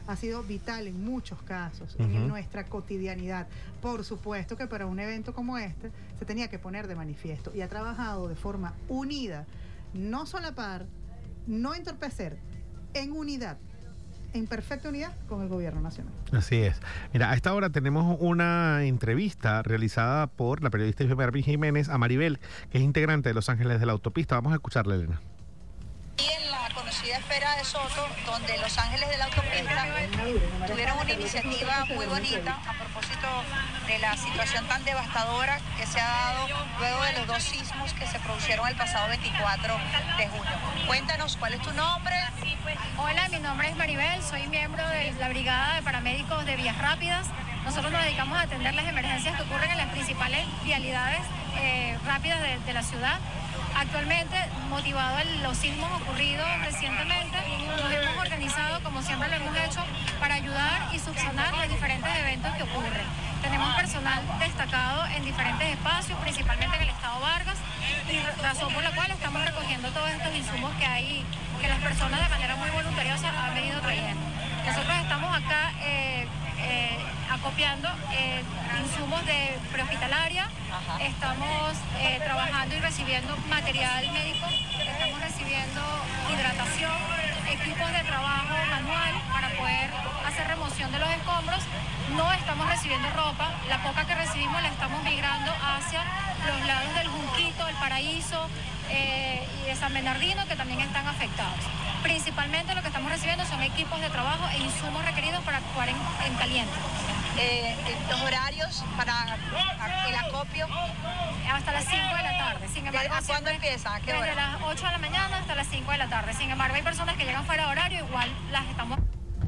ha sido vital en muchos casos, en nuestra cotidianidad. Por supuesto que para un evento como este se tenía que poner de manifiesto y ha trabajado de forma unida, no solapar, no entorpecer, en unidad, en perfecta unidad con el gobierno nacional. Así es. Mira, a esta hora tenemos una entrevista realizada por la periodista Isabel Jiménez a Maribel, que es integrante de Los Ángeles de la Autopista. Vamos a escucharla, Elena. Y en la conocida Esfera de Soto, donde Los Ángeles de la Autopista tuvieron una iniciativa muy bonita a propósito de la situación tan devastadora que se ha dado luego de los 2 sismos que se produjeron el pasado 24 de junio. Cuéntanos, ¿cuál es tu nombre? Hola, mi nombre es Maribel, soy miembro de la Brigada de Paramédicos de Vías Rápidas. Nosotros nos dedicamos a atender las emergencias que ocurren en las principales vialidades rápidas de la ciudad. Actualmente, motivado en los sismos ocurridos recientemente, nos hemos organizado, como siempre lo hemos hecho, para ayudar y subsanar los diferentes eventos que ocurren. Tenemos personal destacado en diferentes espacios, principalmente en el estado Vargas, y razón por la cual estamos recogiendo todos estos insumos que las personas de manera muy voluntariosa han venido trayendo. Nosotros estamos acá acopiando insumos de prehospitalaria, estamos trabajando y recibiendo material médico, estamos recibiendo hidratación, equipos de trabajo manual para poder hacer remoción de los escombros. No estamos recibiendo ropa, la poca que recibimos la estamos migrando hacia los lados del Junquito, el Paraíso y de San Bernardino, que también están afectados. Principalmente lo que estamos recibiendo son equipos de trabajo e insumos requeridos para actuar en caliente. Los horarios para el acopio. Hasta las 5 de la tarde. Sin embargo, ¿Cuándo empieza? ¿A qué hora? Desde las 8 de la mañana hasta las 5 de la tarde. Sin embargo, hay personas que llegan fuera de horario, igual las estamos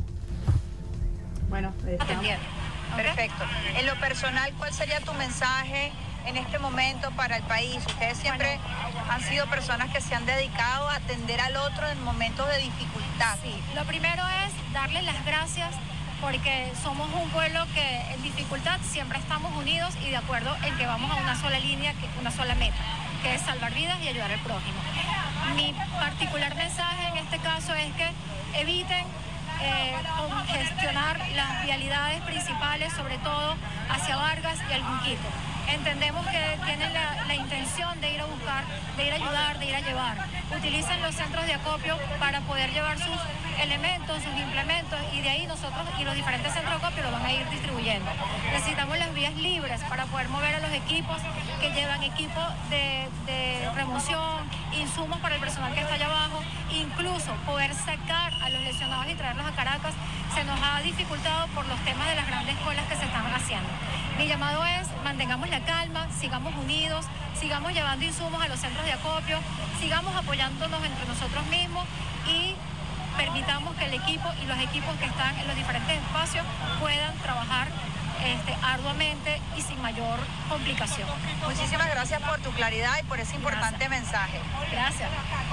atendiendo. Perfecto. En lo personal, ¿cuál sería tu mensaje en este momento para el país? Ustedes siempre han sido personas que se han dedicado a atender al otro en momentos de dificultad. Sí, lo primero es darles las gracias porque somos un pueblo que en dificultad siempre estamos unidos y de acuerdo en que vamos a una sola línea, una sola meta, que es salvar vidas y ayudar al prójimo. Mi particular mensaje en este caso es que eviten congestionar las vialidades principales, sobre todo hacia Vargas y el Junquito. Entendemos que tienen la intención de ir a buscar, de ir a ayudar, de ir a llevar. Utilicen los centros de acopio para poder llevar sus elementos, sus implementos, y de ahí nosotros y los diferentes centros de acopio lo van a ir distribuyendo. Necesitamos las vías libres para poder mover a los equipos que llevan equipo de remoción, insumos para el personal que está allá abajo, incluso poder sacar a los lesionados y traerlos a Caracas se nos ha dificultado por los temas de las grandes colas que se están haciendo. Mi llamado es, mantengamos la calma, sigamos unidos, sigamos llevando insumos a los centros de acopio, sigamos apoyándonos entre nosotros mismos y permitamos que el equipo y los equipos que están en los diferentes espacios puedan trabajar arduamente y sin mayor complicación. Muchísimas gracias por tu claridad y por ese importante mensaje. Gracias.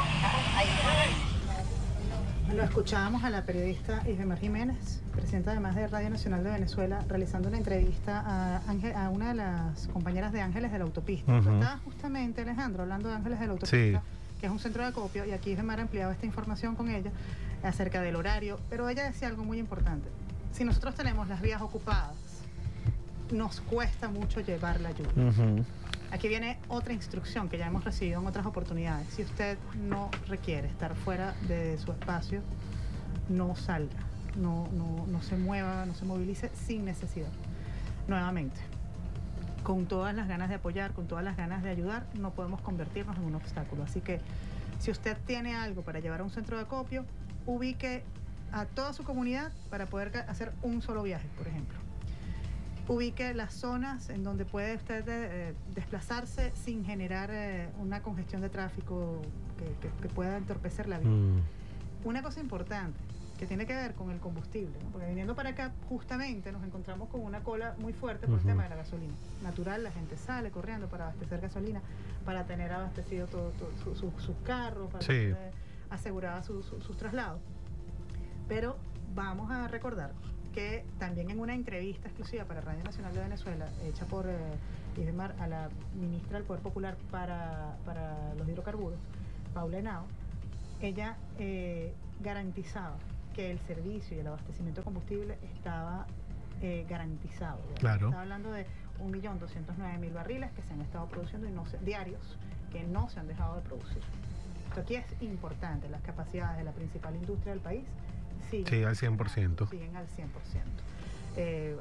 Lo escuchábamos a la periodista Isabel Jiménez, presidenta además de Radio Nacional de Venezuela, realizando una entrevista a una de las compañeras de Ángeles de la Autopista. Estaba justamente, Alejandro, hablando de Ángeles de la Autopista, que es un centro de acopio, y aquí Isabel ha ampliado esta información con ella acerca del horario, pero ella decía algo muy importante. Si nosotros tenemos las vías ocupadas, nos cuesta mucho llevar la ayuda. Aquí viene otra instrucción que ya hemos recibido en otras oportunidades. Si usted no requiere estar fuera de su espacio, no salga, no se mueva, no se movilice sin necesidad. Nuevamente, con todas las ganas de apoyar, con todas las ganas de ayudar, no podemos convertirnos en un obstáculo. Así que si usted tiene algo para llevar a un centro de acopio, ubique a toda su comunidad para poder hacer un solo viaje, por ejemplo. Ubique las zonas en donde puede usted desplazarse sin generar una congestión de tráfico que pueda entorpecer la vida. Una cosa importante que tiene que ver con el combustible, ¿no? Porque viniendo para acá justamente nos encontramos con una cola muy fuerte por el tema de la gasolina. Natural, la gente sale corriendo para abastecer gasolina, para tener abastecido todo sus carros, para tener aseguradas sus traslados. Pero vamos a recordar que también en una entrevista exclusiva para Radio Nacional de Venezuela, hecha por Isbemar a la ministra del Poder Popular para los hidrocarburos, Paula Henao, ella garantizaba que el servicio y el abastecimiento de combustible estaba garantizado. Claro. Está hablando de 1.209.000 barriles que se han estado produciendo diarios, que no se han dejado de producir. Esto aquí es importante, las capacidades de la principal industria del país siguen al 100%. Siguen al 100%.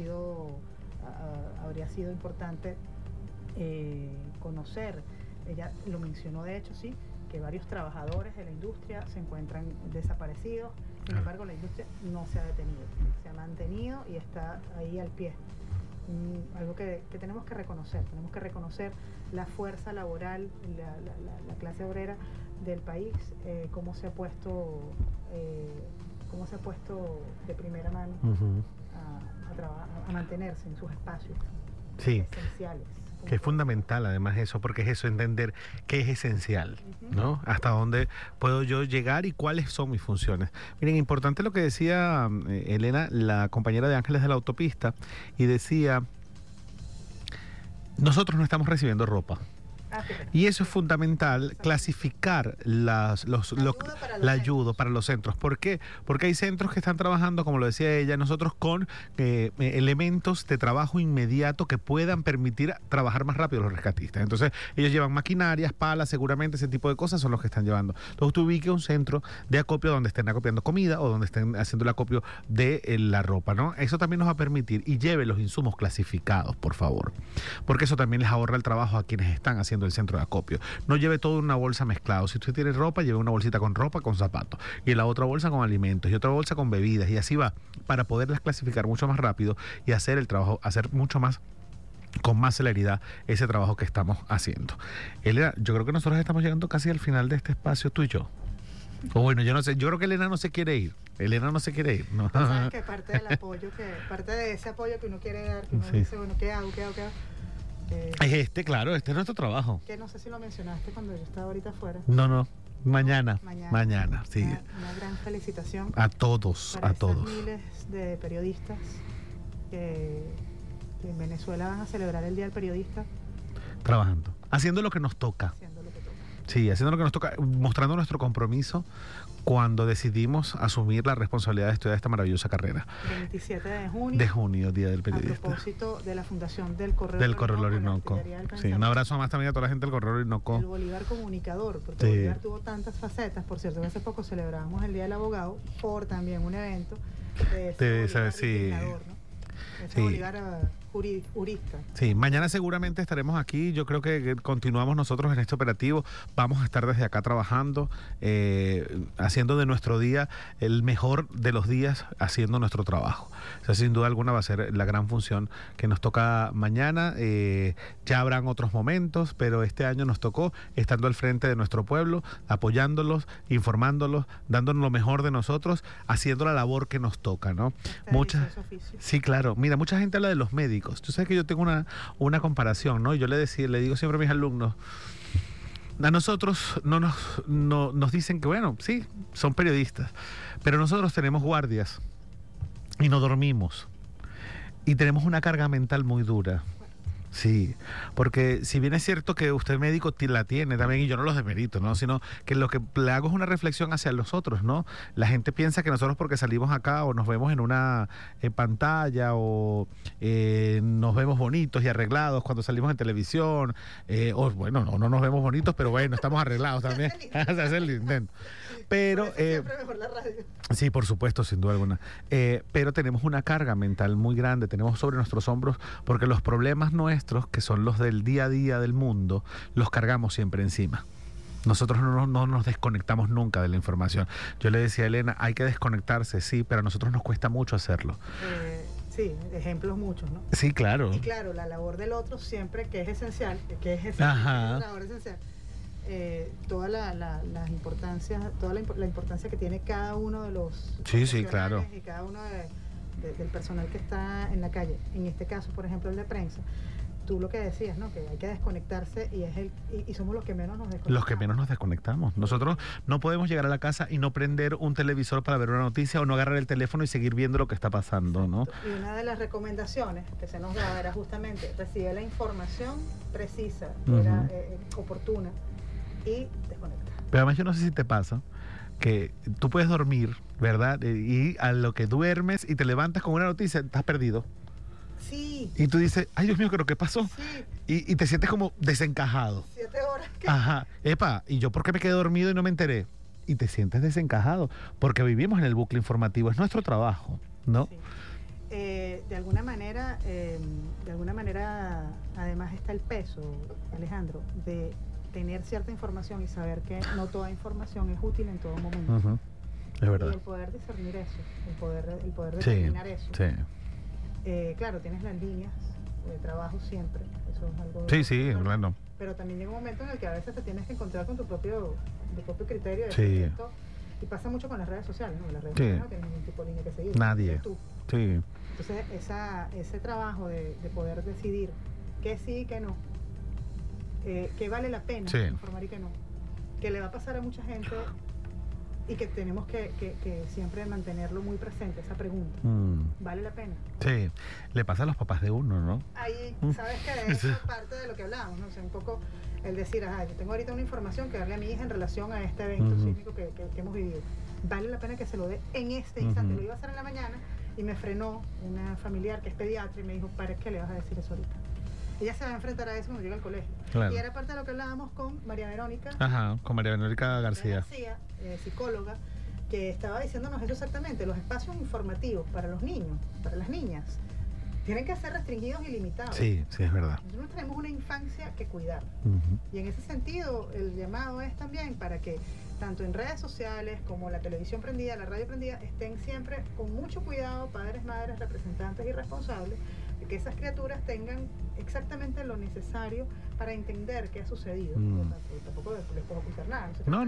Habría sido importante conocer, ella lo mencionó de hecho, sí, que varios trabajadores de la industria se encuentran desaparecidos. Sin embargo, la industria no se ha detenido, se ha mantenido y está ahí al pie. Algo que tenemos que reconocer la fuerza laboral, la clase obrera del país, cómo se ha puesto de primera mano a mantenerse en sus espacios esenciales. Que es fundamental además eso, porque es eso, entender qué es esencial, ¿no? Hasta dónde puedo yo llegar y cuáles son mis funciones. Miren, importante lo que decía Elena, la compañera de Ángeles de la Autopista, y decía, nosotros no estamos recibiendo ropa. Y eso es fundamental, clasificar la ayuda para los centros. ¿Por qué? Porque hay centros que están trabajando, como lo decía ella, nosotros con elementos de trabajo inmediato que puedan permitir trabajar más rápido los rescatistas. Entonces, ellos llevan maquinarias, palas, seguramente ese tipo de cosas son los que están llevando. Entonces, tú ubique un centro de acopio donde estén acopiando comida o donde estén haciendo el acopio de la ropa, ¿no? Eso también nos va a permitir, y lleve los insumos clasificados, por favor. Porque eso también les ahorra el trabajo a quienes están haciendo el centro de acopio. No lleve todo en una bolsa mezclado. Si usted tiene ropa, lleve una bolsita con ropa, con zapatos, y en la otra bolsa con alimentos, y otra bolsa con bebidas, y así va, para poderlas clasificar mucho más rápido y hacer el trabajo, hacer mucho más, con más celeridad, ese trabajo que estamos haciendo. Elena, yo creo que nosotros estamos llegando casi al final de este espacio, tú y yo. O bueno, yo no sé, yo creo que Elena no se quiere ir. Elena no se quiere ir, ¿no? ¿Sabes que parte del apoyo, parte de ese apoyo que uno quiere dar, que uno dice, bueno, ¿qué hago? Es claro, este es nuestro trabajo. Que no sé si lo mencionaste cuando yo estaba ahorita afuera. No, mañana, sí. Una gran felicitación a todos, para esos miles de periodistas que en Venezuela van a celebrar el Día del Periodista. Trabajando, haciendo lo que nos toca. Sí, haciendo lo que nos toca, mostrando nuestro compromiso cuando decidimos asumir la responsabilidad de estudiar esta maravillosa carrera. 27 de junio. De junio, Día del Periodista. A propósito de la fundación del Correo Orinoco. Sí, un abrazo más también a toda la gente del Correo Orinoco. El Bolívar comunicador, porque Bolívar tuvo tantas facetas. Por cierto, hace poco celebrábamos el Día del Abogado por también un evento de ese Bolívar, ¿no? Ese Bolívar jurista. Sí, mañana seguramente estaremos aquí. Yo creo que continuamos nosotros en este operativo. Vamos a estar desde acá trabajando, haciendo de nuestro día el mejor de los días, haciendo nuestro trabajo. O sea, sin duda alguna va a ser la gran función que nos toca mañana. Ya habrán otros momentos, pero este año nos tocó estando al frente de nuestro pueblo, apoyándolos, informándolos, dándonos lo mejor de nosotros, haciendo la labor que nos toca, ¿no? Sí, claro. Mira, mucha gente habla de los médicos. Tú sabes que yo tengo una comparación, ¿no? Y yo le digo siempre a mis alumnos, a nosotros nos dicen que, bueno, sí, son periodistas, pero nosotros tenemos guardias y no dormimos y tenemos una carga mental muy dura. Sí, porque si bien es cierto que usted médico la tiene también, y yo no los demerito, ¿no? Sino que lo que le hago es una reflexión hacia los otros, ¿no? La gente piensa que nosotros porque salimos acá o nos vemos en una pantalla o nos vemos bonitos y arreglados cuando salimos en televisión, o bueno, no nos vemos bonitos, pero bueno, estamos arreglados también. Se hace el intento. Pero siempre mejor la radio. Sí, por supuesto, sin duda alguna. Pero tenemos una carga mental muy grande, tenemos sobre nuestros hombros, porque los problemas nuestros, que son los del día a día del mundo, los cargamos siempre encima. Nosotros no nos desconectamos nunca de la información. Yo le decía a Elena, hay que desconectarse, sí, pero a nosotros nos cuesta mucho hacerlo. Sí, ejemplos muchos, ¿no? Sí, claro. Y claro, la labor del otro siempre, que es esencial, la labor esencial. Toda la importancia que tiene cada uno de los sí, claro, y cada uno del personal que está en la calle, en este caso por ejemplo el de prensa. Tú lo que decías, ¿no? Que hay que desconectarse y somos los que menos nos desconectamos. Los que menos nos desconectamos. Nosotros no podemos llegar a la casa y no prender un televisor para ver una noticia o no agarrar el teléfono y seguir viendo lo que está pasando, ¿no? Y una de las recomendaciones que se nos daba era justamente recibir la información precisa, oportuna y desconectar. Pero además yo no sé si te pasa que tú puedes dormir ¿verdad? Y a lo que duermes y te levantas con una noticia, estás perdido. Sí. Y tú dices, ay Dios mío, ¿pero qué pasó? Sí. Y te sientes como desencajado. 7 horas. Ajá, epa, ¿y yo por qué me quedé dormido y no me enteré? Y te sientes desencajado, porque vivimos en el bucle informativo, es nuestro trabajo, ¿no? Sí. De alguna manera, además está el peso, Alejandro, de tener cierta información y saber que no toda información es útil en todo momento. Uh-huh. Es verdad. Y el poder discernir eso, el poder determinar eso. Sí. Claro, tienes las líneas de trabajo siempre, eso es algo... Sí, bueno. Pero también llega un momento en el que a veces te tienes que encontrar con tu propio criterio de Sí. esto, y pasa mucho con las redes sociales, ¿no? Las redes Sí. sociales no tienen ningún tipo de línea que seguir. Nadie. Eres tú. Sí. Entonces, ese trabajo de poder decidir qué sí y qué no, que vale la pena Sí. informar y que no, que le va a pasar a mucha gente y que tenemos que siempre mantenerlo muy presente, esa pregunta. ¿Vale la pena? Sí, le pasa a los papás de uno, ¿no? Ahí, sabes que eso es parte de lo que hablábamos, ¿no? O sea, un poco el decir, yo tengo ahorita una información que darle a mi hija en relación a este evento sísmico que hemos vivido. ¿Vale la pena que se lo dé en este instante? Lo iba a hacer en la mañana y me frenó una familiar que es pediatra y me dijo, ¿para qué le vas a decir eso ahorita? Ella se va a enfrentar a eso cuando llegue al colegio. Claro. Y era parte de lo que hablábamos con María Verónica. Ajá, con María Verónica García. Psicóloga, que estaba diciéndonos eso exactamente. Los espacios informativos para los niños, para las niñas, tienen que ser restringidos y limitados. Sí, es verdad. Nosotros tenemos una infancia que cuidar. Uh-huh. Y en ese sentido, el llamado es también para que tanto en redes sociales como la televisión prendida, la radio prendida, estén siempre con mucho cuidado, padres, madres, representantes y responsables, de que esas criaturas tengan exactamente lo necesario para entender qué ha sucedido. Tampoco les puedo ocultar nada.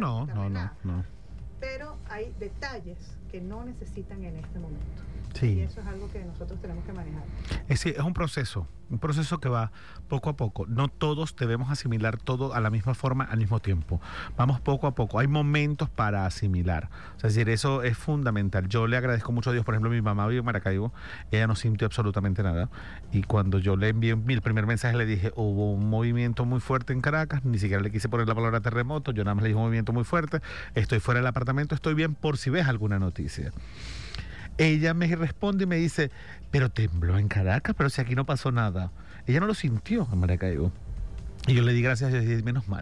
No. Pero hay detalles que no necesitan en este momento. Sí. Y eso es algo que nosotros tenemos que manejar. Es un proceso que va poco a poco. No todos debemos asimilar todo a la misma forma al mismo tiempo. Vamos poco a poco. Hay momentos para asimilar. O sea, es decir, eso es fundamental. Yo le agradezco mucho a Dios. Por ejemplo, mi mamá vive en Maracaibo. Ella no sintió absolutamente nada. Y cuando yo le envié el primer mensaje, le dije, hubo un movimiento muy fuerte en Caracas. Ni siquiera le quise poner la palabra terremoto. Yo nada más le dije un movimiento muy fuerte. Estoy fuera del apartamento, estoy bien por si ves alguna noticia. Ella me responde y me dice, pero tembló en Caracas, pero si aquí no pasó nada. Ella no lo sintió en Maracaibo. Y yo le di gracias a Dios y dije, menos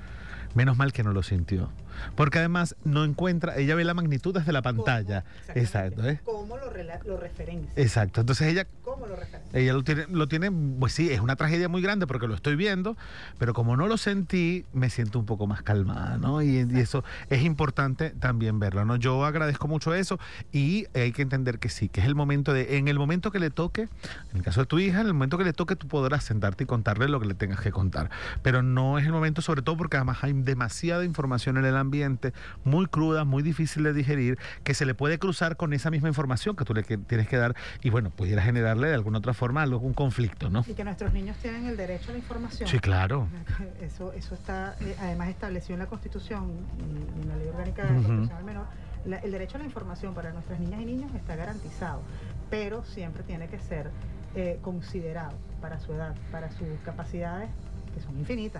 mal que no lo sintió. Porque además no encuentra, ella ve la magnitud desde la pantalla. Exacto. ¿Cómo lo referencia? Exacto. Entonces ella... ¿Cómo lo referencia? Ella lo tiene, pues sí, es una tragedia muy grande porque lo estoy viendo, pero como no lo sentí, me siento un poco más calmada, ¿no? Y eso es importante también verlo, ¿no? Yo agradezco mucho eso y hay que entender que sí, que es el momento en el momento que le toque, en el caso de tu hija, en el momento que le toque tú podrás sentarte y contarle lo que le tengas que contar, pero no es el momento, sobre todo porque además hay demasiada información en el ambiente, muy cruda, muy difícil de digerir, que se le puede cruzar con esa misma información que tú le tienes que dar y bueno, pudiera generarle de alguna otra forma algún conflicto, ¿no? Y que nuestros niños tienen el derecho a la información. Sí, claro. Eso está además establecido en la Constitución y en la Ley Orgánica de Protección al Menor. El derecho a la información para nuestras niñas y niños está garantizado, pero siempre tiene que ser considerado para su edad, para sus capacidades, que son infinitas,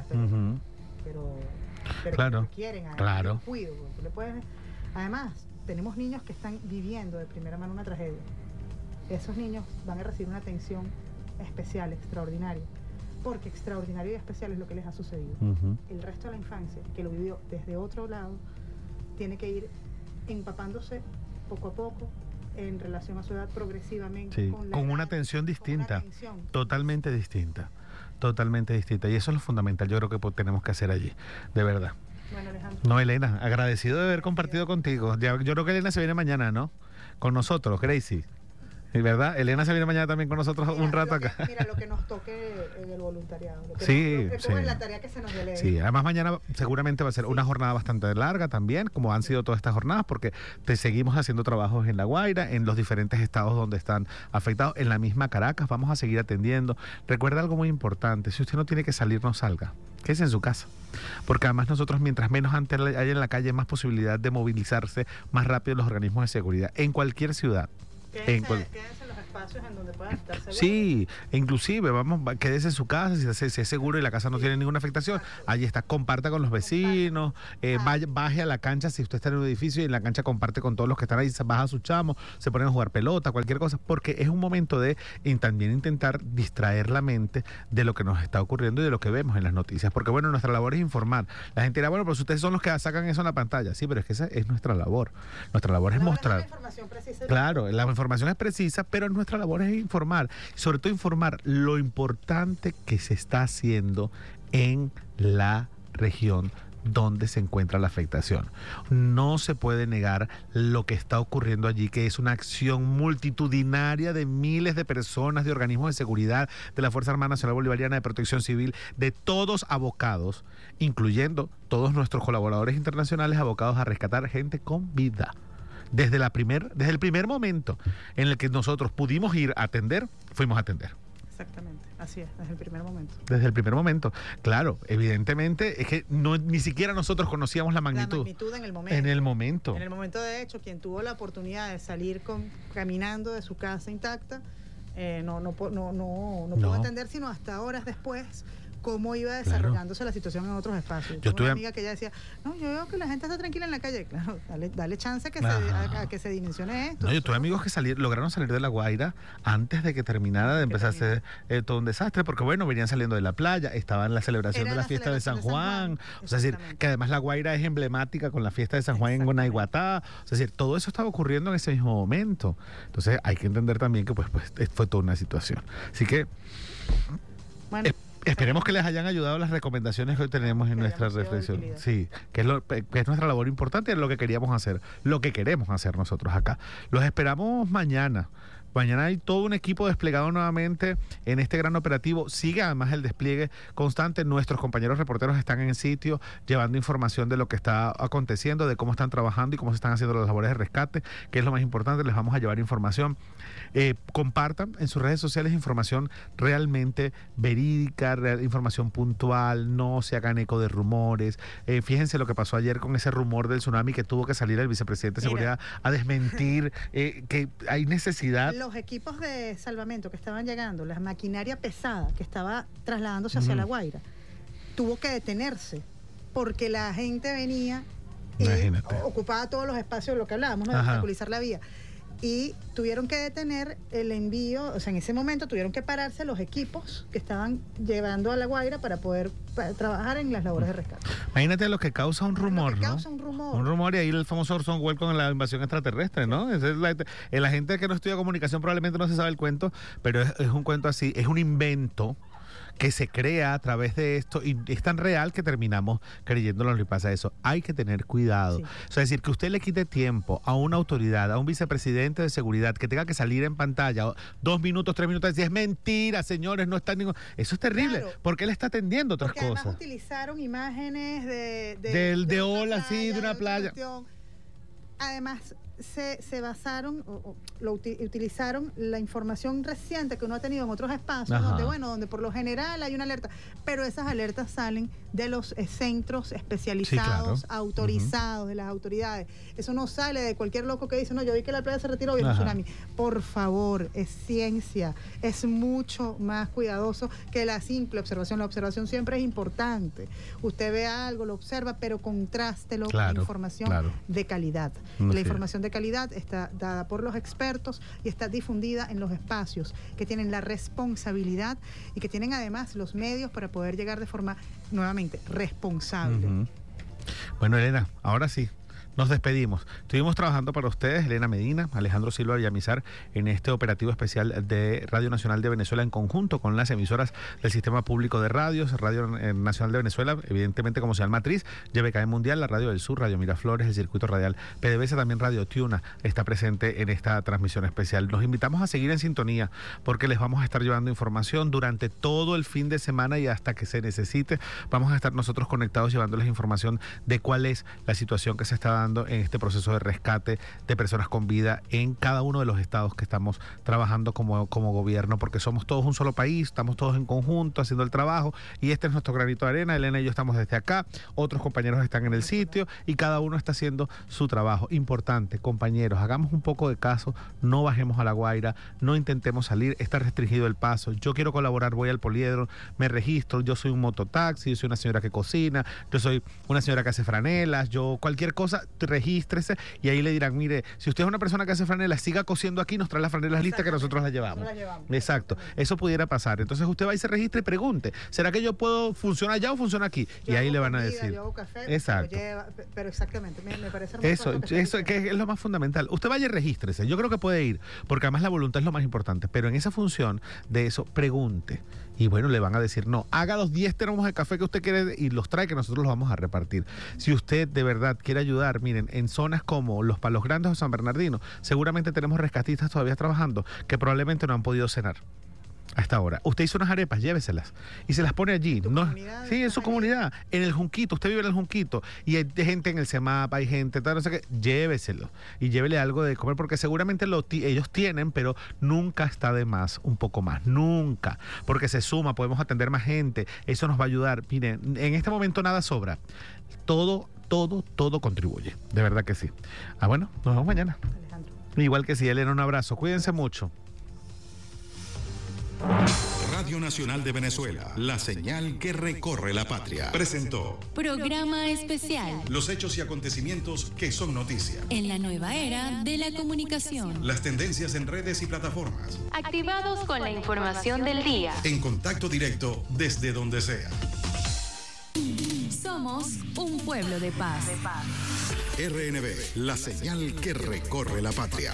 pero claro, que requieren claro. cuidado. Además, tenemos niños que están viviendo de primera mano una tragedia. Esos niños van a recibir una atención especial, extraordinaria, porque extraordinario y especial es lo que les ha sucedido. El resto de la infancia, que lo vivió desde otro lado, tiene que ir empapándose poco a poco en relación a su edad progresivamente. Sí, con una atención distinta, totalmente distinta. Y eso es lo fundamental, yo creo que tenemos que hacer allí, de verdad. Bueno, Alejandro. No, Elena, agradecido de haber compartido contigo. Yo creo que Elena se viene mañana, ¿no? Con nosotros, Gracie. ¿Verdad? Elena se viene mañana también con nosotros un rato acá. Mira, lo que nos toque en el voluntariado. Sí. La tarea que se nos delegue. Sí, además mañana seguramente va a ser una jornada bastante larga también, como han sido todas estas jornadas, porque te seguimos haciendo trabajos en La Guaira, en los diferentes estados donde están afectados, en la misma Caracas, vamos a seguir atendiendo. Recuerda algo muy importante, si usted no tiene que salir, no salga. Quédese en su casa. Porque además nosotros, mientras menos antes haya en la calle, más posibilidad de movilizarse más rápido los organismos de seguridad, en cualquier ciudad. Quédense en los espacios espacios en donde puedan estar seguros. Sí, inclusive, quédese en su casa, si es seguro y la casa no tiene ninguna afectación, allí está, comparta con los vecinos, baje a la cancha si usted está en un edificio y en la cancha comparte con todos los que están ahí, baja a sus chamos, se ponen a jugar pelota, cualquier cosa, porque es un momento de también intentar distraer la mente de lo que nos está ocurriendo y de lo que vemos en las noticias, porque bueno, nuestra labor es informar. La gente dirá, bueno, pero si ustedes son los que sacan eso en la pantalla, sí, pero es que esa es nuestra labor. Nuestra labor es mostrar. La información precisa. Claro, la información es precisa, pero nuestra labor es informar, sobre todo informar lo importante que se está haciendo en la región donde se encuentra la afectación. No se puede negar lo que está ocurriendo allí, que es una acción multitudinaria de miles de personas, de organismos de seguridad, de la Fuerza Armada Nacional Bolivariana, de Protección Civil, de todos abocados, incluyendo todos nuestros colaboradores internacionales abocados a rescatar gente con vida. Desde el primer momento en el que nosotros pudimos ir a atender, fuimos a atender. Exactamente, así es, desde el primer momento. Desde el primer momento, claro, evidentemente es que ni siquiera nosotros conocíamos la magnitud. La magnitud en el momento. En el momento. En el momento, de hecho, quien tuvo la oportunidad de salir caminando de su casa intacta, no pudo entender sino hasta horas después cómo iba desarrollándose la situación en otros espacios. Yo tuve una amiga que ella decía, no, yo veo que la gente está tranquila en la calle. Claro, dale chance a que se dimensione esto. No, yo tuve amigos que lograron salir de La Guaira antes de que terminara de empezar a ser todo un desastre, porque bueno, venían saliendo de la playa, estaban en la celebración de la fiesta de San Juan. O sea, es decir, que además La Guaira es emblemática con la fiesta de San Juan en Guanaiguatá. O sea, es decir, todo eso estaba ocurriendo en ese mismo momento. Entonces hay que entender también que pues fue toda una situación. Así que bueno, esperemos que les hayan ayudado las recomendaciones que hoy tenemos en nuestra reflexión. Sí, que es nuestra labor importante, es lo que queríamos hacer, lo que queremos hacer nosotros acá. Los esperamos mañana. Mañana hay todo un equipo desplegado nuevamente en este gran operativo. Sigue además el despliegue constante. Nuestros compañeros reporteros están en el sitio llevando información de lo que está aconteciendo, de cómo están trabajando y cómo se están haciendo las labores de rescate, que es lo más importante. Les vamos a llevar información. Compartan en sus redes sociales información realmente verídica, información puntual, no se hagan eco de rumores. Fíjense lo que pasó ayer con ese rumor del tsunami que tuvo que salir el vicepresidente de Seguridad a desmentir que hay necesidad. Los equipos de salvamento que estaban llegando, la maquinaria pesada que estaba trasladándose hacia La Guaira, tuvo que detenerse porque la gente venía ocupaba todos los espacios de lo que hablábamos, ¿no? De obstaculizar la vía. Y tuvieron que detener el envío, o sea, en ese momento tuvieron que pararse los equipos que estaban llevando a La Guaira para poder trabajar en las labores de rescate. Imagínate lo que causa un rumor, ¿no? Causa un rumor. Un rumor, y ahí el famoso Orson Welles con la invasión extraterrestre, ¿no? La gente que no estudia comunicación probablemente no se sabe el cuento, pero es un cuento así, es un invento que se crea a través de esto y es tan real que terminamos creyéndolo. Lo que pasa eso. Hay que tener cuidado. Sí. O sea, es decir, que usted le quite tiempo a una autoridad, a un vicepresidente de seguridad que tenga que salir en pantalla 2 minutos, 3 minutos y decir, es mentira, señores, no está ningún... Eso es terrible, claro, porque él está atendiendo otras cosas. Además utilizaron imágenes de olas, sí, de una playa. Además, se basaron utilizaron la información reciente que uno ha tenido en otros espacios, donde por lo general hay una alerta, pero esas alertas salen de los centros especializados, autorizados, de las autoridades. Eso no sale de cualquier loco que dice, no, yo vi que la playa se retiró, vi un tsunami. Por favor, es ciencia, es mucho más cuidadoso que la simple observación. La observación siempre es importante. Usted ve algo, lo observa, pero contrástelo con información de calidad. La información de calidad está dada por los expertos y está difundida en los espacios que tienen la responsabilidad y que tienen además los medios para poder llegar de forma nuevamente responsable. Bueno, Elena, ahora sí nos despedimos. Estuvimos trabajando para ustedes, Elena Medina, Alejandro Silva Villamizar, en este operativo especial de Radio Nacional de Venezuela en conjunto con las emisoras del Sistema Público de Radios, Radio Nacional de Venezuela, evidentemente como señal matriz, YBKM Mundial, la Radio del Sur, Radio Miraflores, el Circuito Radial PDVSA, también Radio Tiuna está presente en esta transmisión especial. Los invitamos a seguir en sintonía porque les vamos a estar llevando información durante todo el fin de semana y hasta que se necesite. Vamos a estar nosotros conectados llevándoles información de cuál es la situación que se está dando ayudando en este proceso de rescate de personas con vida en cada uno de los estados que estamos trabajando como gobierno, porque somos todos un solo país, estamos todos en conjunto haciendo el trabajo, y este es nuestro granito de arena. Elena y yo estamos desde acá, otros compañeros están en el sitio y cada uno está haciendo su trabajo. Importante, compañeros, hagamos un poco de caso, no bajemos a La Guaira, no intentemos salir, está restringido el paso. Yo quiero colaborar, voy al poliedro, me registro, yo soy un mototaxi, yo soy una señora que cocina, yo soy una señora que hace franelas, yo cualquier cosa, regístrese, y ahí le dirán, mire, si usted es una persona que hace franelas, siga cosiendo aquí, nos trae las franelas listas que nosotros las llevamos. Exacto, eso pudiera pasar. Entonces usted va y se registra y pregunte, ¿será que yo puedo funcionar allá o funciona aquí? Yo y ahí le van a comida, decir. yo hago café, exacto. Pero exactamente, me parece Eso que es lo más fundamental. Usted vaya y regístrese, yo creo que puede ir, porque además la voluntad es lo más importante, pero en esa función de eso, pregunte. Y bueno, le van a decir, no, haga los 10 termos de café que usted quiere y los trae, que nosotros los vamos a repartir. Si usted de verdad quiere ayudar, miren, en zonas como Los Palos Grandes o San Bernardino, seguramente tenemos rescatistas todavía trabajando que probablemente no han podido cenar a esta hora. Usted hizo unas arepas, lléveselas y se las pone allí. Sí, en su comunidad, en el Junquito. Usted vive en el Junquito y hay gente en el CEMAP, hay gente, tal, no sé qué. Lléveselo y llévele algo de comer, porque seguramente ellos tienen, pero nunca está de más un poco más. Nunca. Porque se suma, podemos atender más gente. Eso nos va a ayudar. Miren, en este momento nada sobra. Todo contribuye. De verdad que sí. Bueno, nos vemos mañana. Alejandro. Igual que sí, Elena, un abrazo. Cuídense mucho. Radio Nacional de Venezuela, la señal que recorre la patria. Presentó Programa Especial. Los hechos y acontecimientos que son noticia. En la nueva era de la comunicación. Las tendencias en redes y plataformas. Activados con la información del día. En contacto directo desde donde sea. Somos un pueblo de paz. RNB, la señal que recorre la patria.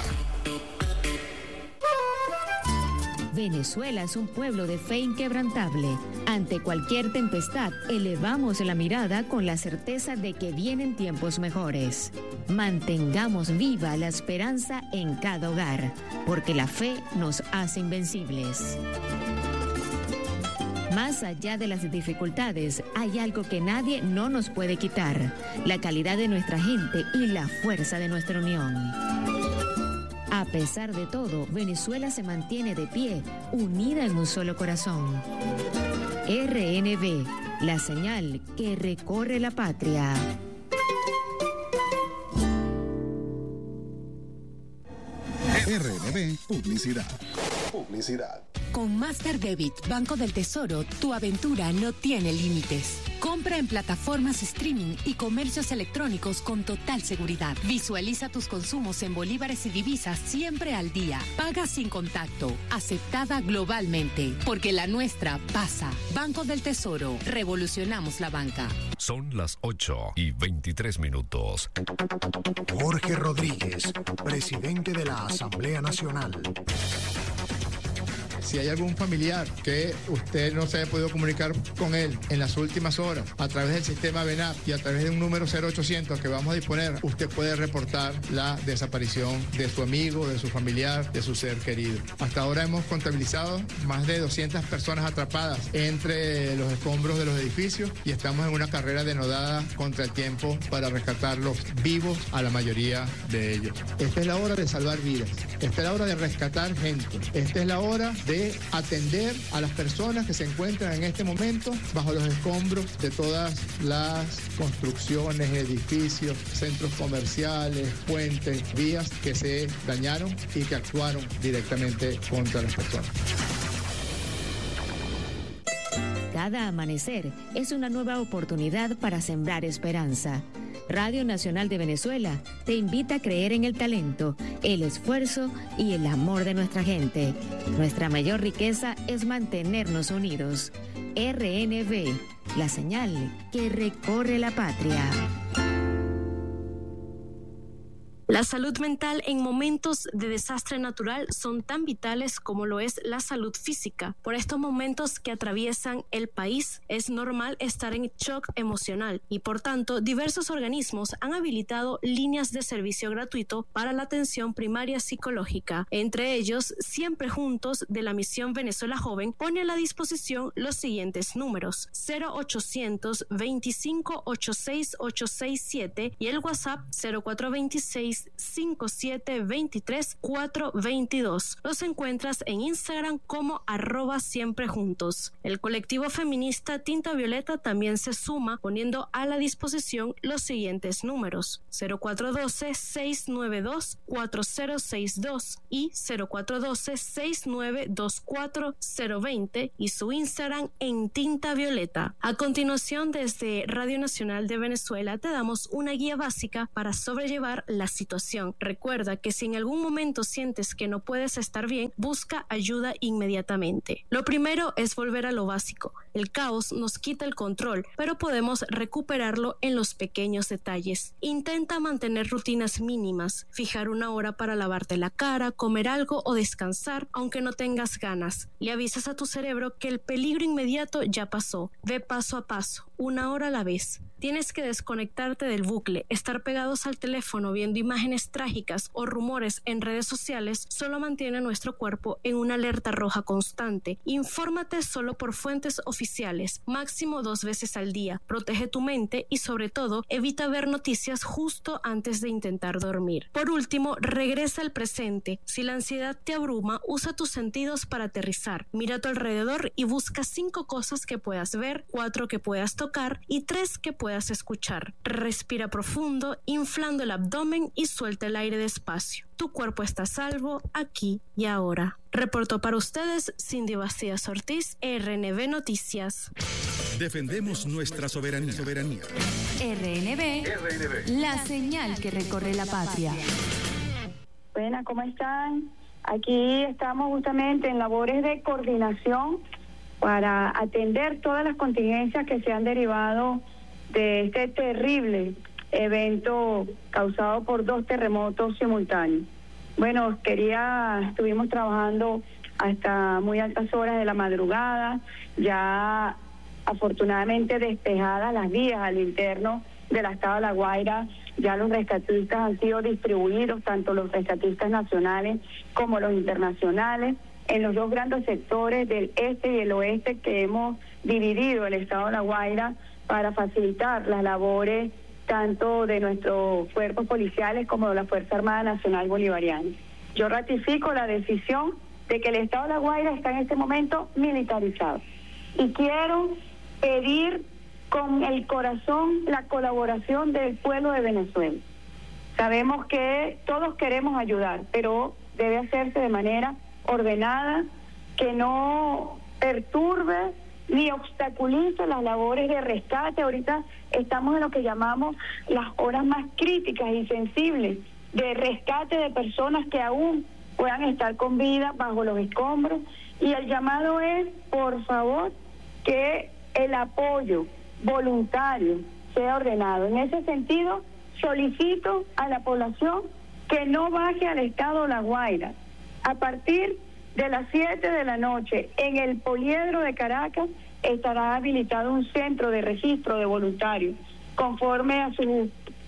Venezuela es un pueblo de fe inquebrantable. Ante cualquier tempestad, elevamos la mirada con la certeza de que vienen tiempos mejores. Mantengamos viva la esperanza en cada hogar, porque la fe nos hace invencibles. Más allá de las dificultades, hay algo que nadie no nos puede quitar: la calidad de nuestra gente y la fuerza de nuestra unión. A pesar de todo, Venezuela se mantiene de pie, unida en un solo corazón. RNB, la señal que recorre la patria. RNB Publicidad. Con Master Debit, Banco del Tesoro, tu aventura no tiene límites. Compra en plataformas streaming y comercios electrónicos con total seguridad. Visualiza tus consumos en bolívares y divisas siempre al día. Paga sin contacto. Aceptada globalmente. Porque la nuestra pasa. Banco del Tesoro. Revolucionamos la banca. Son las 8:23. Jorge Rodríguez, presidente de la Asamblea Nacional. Si hay algún familiar que usted no se haya podido comunicar con él en las últimas horas a través del sistema VENAP y a través de un número 0800 que vamos a disponer, usted puede reportar la desaparición de su amigo, de su familiar, de su ser querido. Hasta ahora hemos contabilizado más de 200 personas atrapadas entre los escombros de los edificios y estamos en una carrera denodada contra el tiempo para rescatarlos vivos a la mayoría de ellos. Esta es la hora de salvar vidas. Esta es la hora de rescatar gente. Esta es la hora de atender a las personas que se encuentran en este momento bajo los escombros de todas las construcciones, edificios, centros comerciales, puentes, vías que se dañaron y que actuaron directamente contra las personas. Cada amanecer es una nueva oportunidad para sembrar esperanza. Radio Nacional de Venezuela te invita a creer en el talento, el esfuerzo y el amor de nuestra gente. Nuestra mayor riqueza es mantenernos unidos. RNB, la señal que recorre la patria. La salud mental en momentos de desastre natural son tan vitales como lo es la salud física. Por estos momentos que atraviesan el país, es normal estar en shock emocional y, por tanto, diversos organismos han habilitado líneas de servicio gratuito para la atención primaria psicológica. Entre ellos, Siempre Juntos de la Misión Venezuela Joven pone a la disposición los siguientes números: 0800 25 86 867 y el WhatsApp 0426 5723 422. Los encuentras en Instagram como @siemprejuntos. El colectivo feminista Tinta Violeta también se suma poniendo a la disposición los siguientes números: 0412 692 4062 y 0412 6924 020 y su Instagram en Tinta Violeta. A continuación, desde Radio Nacional de Venezuela te damos una guía básica para sobrellevar la situación. Recuerda que si en algún momento sientes que no puedes estar bien, busca ayuda inmediatamente. Lo primero es volver a lo básico. El caos nos quita el control, pero podemos recuperarlo en los pequeños detalles. Intenta mantener rutinas mínimas, fijar una hora para lavarte la cara, comer algo o descansar, aunque no tengas ganas. Le avisas a tu cerebro que el peligro inmediato ya pasó. Ve paso a paso, una hora a la vez. Tienes que desconectarte del bucle. Estar pegados al teléfono viendo imágenes trágicas o rumores en redes sociales solo mantiene nuestro cuerpo en una alerta roja constante. Infórmate solo por fuentes oficiales, máximo 2 veces al día. Protege tu mente y, sobre todo, evita ver noticias justo antes de intentar dormir. Por último, regresa al presente. Si la ansiedad te abruma, usa tus sentidos para aterrizar. Mira a tu alrededor y busca 5 cosas que puedas ver, 4 que puedas tocar y 3 que puedas escuchar. Respira profundo, inflando el abdomen y suelta el aire despacio. Tu cuerpo está a salvo aquí y ahora. Reportó para ustedes Cindy Bastías Ortiz, RNB Noticias. Defendemos nuestra soberanía. RNB, la señal que recorre la patria. Buenas, ¿cómo están? Aquí estamos justamente en labores de coordinación para atender todas las contingencias que se han derivado de este terrible evento causado por 2 terremotos simultáneos. Bueno, estuvimos trabajando hasta muy altas horas de la madrugada, ya afortunadamente despejadas las vías al interno del estado de La Guaira. Ya los rescatistas han sido distribuidos, tanto los rescatistas nacionales como los internacionales, en los 2 grandes sectores del este y el oeste que hemos dividido el estado de La Guaira para facilitar las labores tanto de nuestros cuerpos policiales como de la Fuerza Armada Nacional Bolivariana. Yo ratifico la decisión de que el estado de La Guaira está en este momento militarizado y quiero pedir con el corazón la colaboración del pueblo de Venezuela. Sabemos que todos queremos ayudar, pero debe hacerse de manera ordenada, que no perturbe ni obstaculice las labores de rescate. Ahorita estamos en lo que llamamos las horas más críticas y sensibles de rescate de personas que aún puedan estar con vida bajo los escombros, y el llamado es, por favor, que el apoyo voluntario sea ordenado. En ese sentido, solicito a la población que no baje al estado La Guaira. A partir de las 7 de la noche, en el Poliedro de Caracas, estará habilitado un centro de registro de voluntarios, conforme a su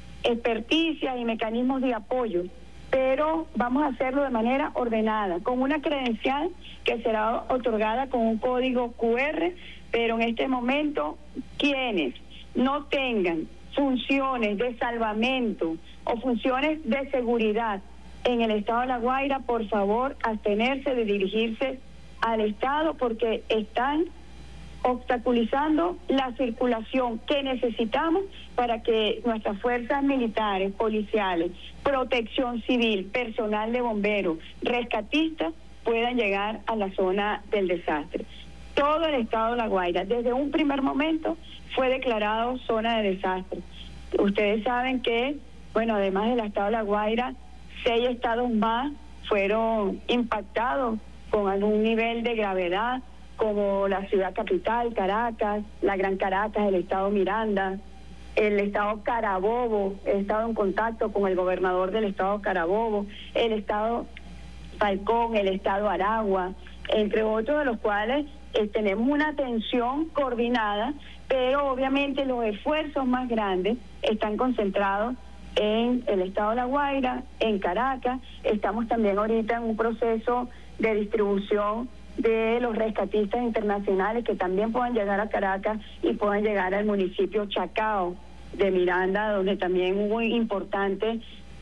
experticia y mecanismos de apoyo. Pero vamos a hacerlo de manera ordenada, con una credencial que será otorgada con un código QR, pero en este momento, quienes no tengan funciones de salvamento o funciones de seguridad en el estado de La Guaira, por favor, abstenerse de dirigirse al estado, porque están obstaculizando la circulación que necesitamos para que nuestras fuerzas militares, policiales, protección civil, personal de bomberos, rescatistas puedan llegar a la zona del desastre. Todo el estado de La Guaira, desde un primer momento, fue declarado zona de desastre. Ustedes saben que, bueno, además del estado de La Guaira, 6 estados más fueron impactados con algún nivel de gravedad, como la ciudad capital, Caracas, la Gran Caracas, el estado Miranda, el estado Carabobo, he estado en contacto con el gobernador del estado Carabobo, el estado Falcón, el estado Aragua, entre otros, de los cuales tenemos una atención coordinada, pero obviamente los esfuerzos más grandes están concentrados en el estado de La Guaira, en Caracas. Estamos también ahorita en un proceso de distribución de los rescatistas internacionales que también puedan llegar a Caracas y puedan llegar al municipio Chacao de Miranda, donde también hubo importantes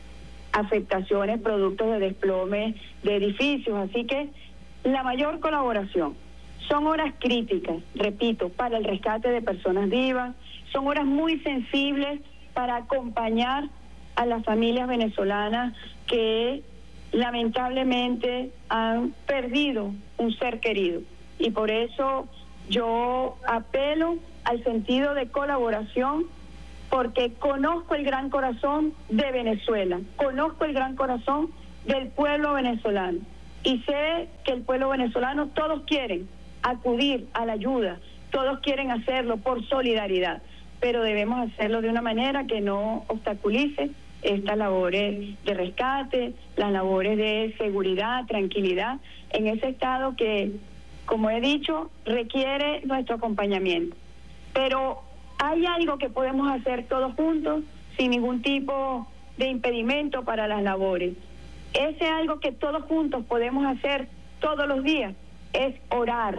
afectaciones producto de desplome de edificios. Así que la mayor colaboración. Son horas críticas, repito, para el rescate de personas vivas, son horas muy sensibles para acompañar a las familias venezolanas que lamentablemente han perdido un ser querido. Y por eso yo apelo al sentido de colaboración, porque conozco el gran corazón de Venezuela, conozco el gran corazón del pueblo venezolano y sé que el pueblo venezolano todos quieren acudir a la ayuda, todos quieren hacerlo por solidaridad, pero debemos hacerlo de una manera que no obstaculice estas labores de rescate, las labores de seguridad, tranquilidad, en ese estado que, como he dicho, requiere nuestro acompañamiento. Pero hay algo que podemos hacer todos juntos, sin ningún tipo de impedimento para las labores. Ese algo que todos juntos podemos hacer todos los días es orar,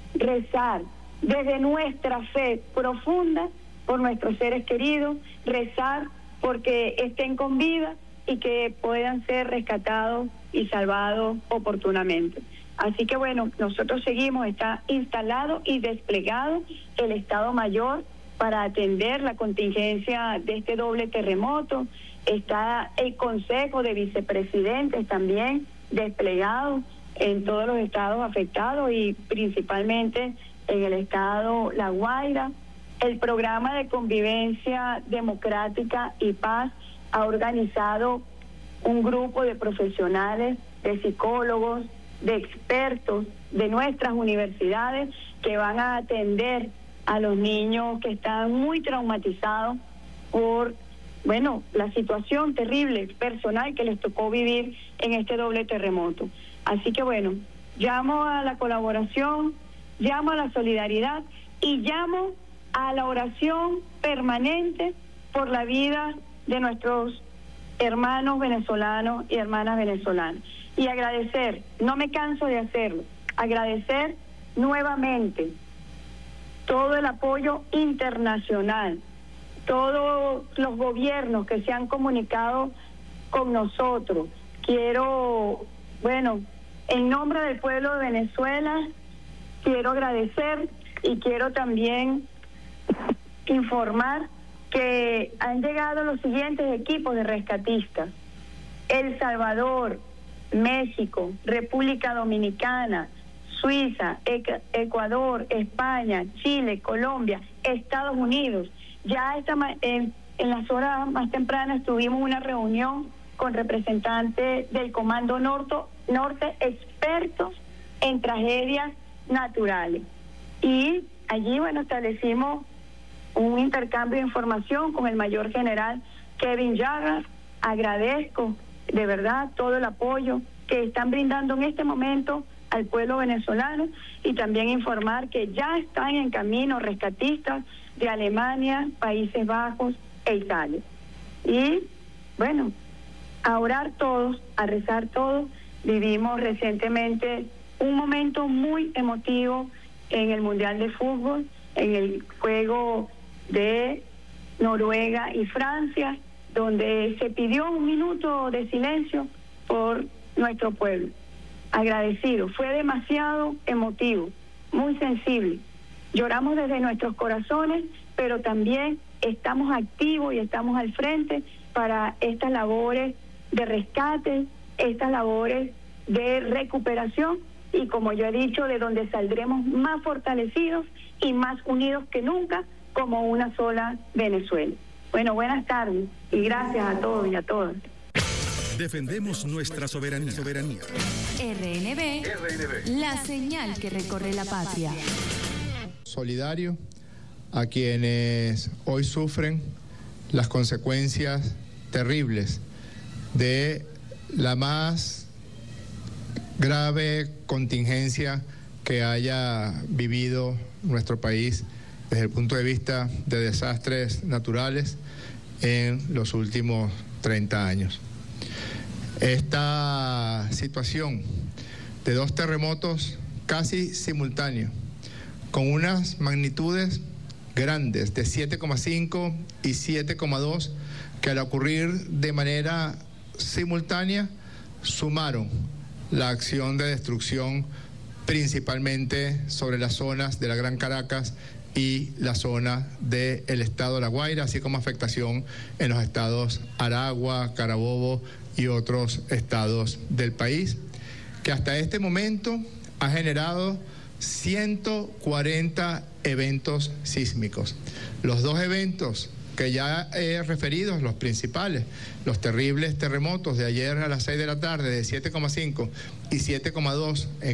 rezar desde nuestra fe profunda por nuestros seres queridos, rezar porque estén con vida y que puedan ser rescatados y salvados oportunamente. Así que bueno, nosotros seguimos, está instalado y desplegado el Estado Mayor para atender la contingencia de este doble terremoto. Está el Consejo de Vicepresidentes también desplegado en todos los estados afectados y principalmente en el estado La Guaira. El programa de convivencia democrática y paz ha organizado un grupo de profesionales, de psicólogos, de expertos de nuestras universidades que van a atender a los niños que están muy traumatizados por, bueno, la situación terrible personal que les tocó vivir en este doble terremoto. Así que bueno, llamo a la colaboración, llamo a la solidaridad y llamo a la oración permanente por la vida de nuestros hermanos venezolanos y hermanas venezolanas. Y agradecer, no me canso de hacerlo, agradecer nuevamente todo el apoyo internacional, todos los gobiernos que se han comunicado con nosotros. Quiero, bueno, en nombre del pueblo de Venezuela, quiero agradecer y quiero también informar que han llegado los siguientes equipos de rescatistas: El Salvador, México, República Dominicana, Suiza, Ecuador, España, Chile, Colombia, Estados Unidos. Ya en las horas más tempranas tuvimos una reunión con representantes del Comando Norte, expertos en tragedias naturales. Y allí, bueno, establecimos un intercambio de información con el mayor general Kevin Llagas. Agradezco de verdad todo el apoyo que están brindando en este momento al pueblo venezolano y también informar que ya están en camino rescatistas de Alemania, Países Bajos e Italia. Y bueno, a orar todos, a rezar todos. Vivimos recientemente un momento muy emotivo en el Mundial de Fútbol, en el juego de Noruega y Francia, donde se pidió un minuto de silencio por nuestro pueblo. Agradecido, fue demasiado emotivo, muy sensible. Lloramos desde nuestros corazones, pero también estamos activos y estamos al frente para estas labores de rescate, estas labores de recuperación y, como yo he dicho, de donde saldremos más fortalecidos y más unidos que nunca como una sola Venezuela. Bueno, buenas tardes y gracias a todos y a todas. Defendemos nuestra soberanía. RNB, la señal que recorre la patria. Solidario a quienes hoy sufren las consecuencias terribles de la más grave contingencia que haya vivido nuestro país desde el punto de vista de desastres naturales en los últimos 30 años. Esta situación de 2 terremotos casi simultáneos, con unas magnitudes grandes de 7,5 y 7,2, que al ocurrir de manera simultánea sumaron la acción de destrucción principalmente sobre las zonas de la Gran Caracas y la zona del estado de La Guaira, así como afectación en los estados Aragua, Carabobo y otros estados del país, que hasta este momento ha generado 140 eventos sísmicos. Los 2 eventos que ya he referido, los principales, los terribles terremotos de ayer a las 6 de la tarde de 7,5 y 7,2 en